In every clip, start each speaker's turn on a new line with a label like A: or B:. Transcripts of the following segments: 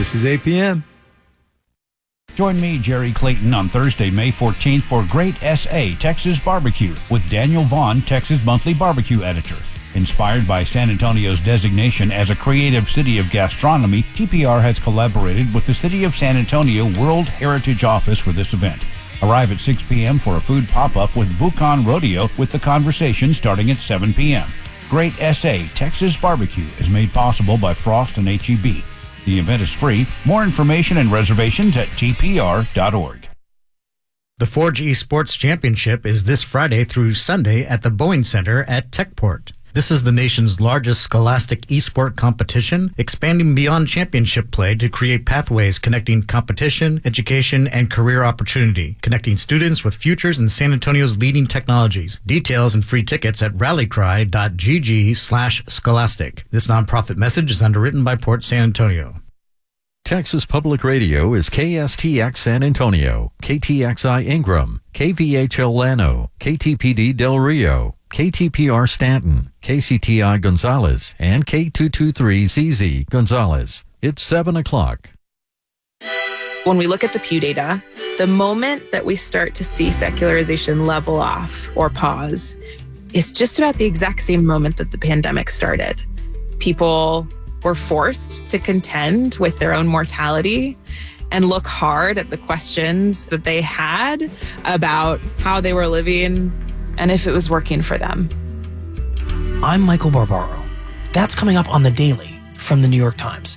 A: This is APM.
B: Join me, Jerry Clayton, on Thursday, May 14th for Great SA Texas Barbecue with Daniel Vaughn, Texas Monthly Barbecue Editor. Inspired by San Antonio's designation as a creative city of gastronomy, TPR has collaborated with the City of San Antonio World Heritage Office for this event. Arrive at 6 p.m. for a food pop-up with Buchan Rodeo with the conversation starting at 7 p.m. Great SA Texas Barbecue is made possible by Frost and HEB. The event is free. More information and reservations at tpr.org.
C: The Forge Esports Championship is this Friday through Sunday at the Boeing Center at Techport. This is the nation's largest scholastic esport competition, expanding beyond championship play to create pathways connecting competition, education, and career opportunity, connecting students with futures in San Antonio's leading technologies. Details and free tickets at rallycry.gg/scholastic. This nonprofit message is underwritten by Port San Antonio.
D: Texas Public Radio is KSTX San Antonio, KTXI Ingram, KVHL Llano, KTPD Del Rio, KTPR Stanton, KCTI Gonzales, and K223ZZ Gonzales. It's 7 o'clock.
E: When we look at the Pew data, the moment that we start to see secularization level off or pause is just about the exact same moment that the pandemic started. People were forced to contend with their own mortality and look hard at the questions that they had about how they were living and if it was working for them.
F: I'm Michael Barbaro. That's coming up on The Daily from The New York Times.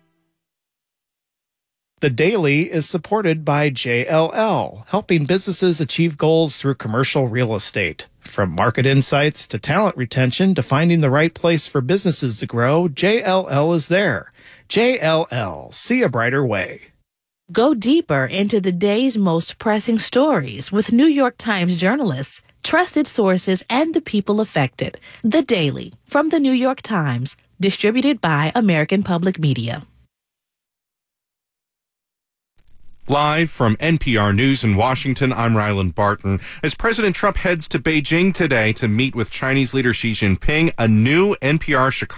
G: The Daily is supported by JLL, helping businesses achieve goals through commercial real estate. From market insights to talent retention to finding the right place for businesses to grow, JLL is there. JLL, see a brighter way.
H: Go deeper into the day's most pressing stories with New York Times journalists, trusted sources, and the people affected. The Daily from The New York Times, distributed by American Public Media.
I: Live from NPR News in Washington, I'm Ryland Barton. As President Trump heads to Beijing today to meet with Chinese leader Xi Jinping, a new NPR Chicago